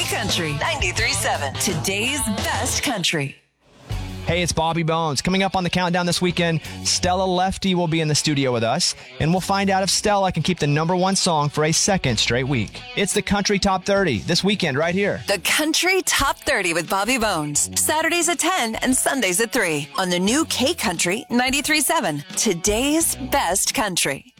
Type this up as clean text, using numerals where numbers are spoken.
Country 93.7. Today's best country. Hey, it's Bobby Bones. Coming up on the countdown this weekend, Stella Lefty will be in the studio with us, and we'll find out if Stella can keep the #1 song for a second straight week. It's the Country Top 30 this weekend right here. The Country Top 30 with Bobby Bones. Saturdays at 10 and Sundays at 3 on the new K Country 93.7. Today's best country.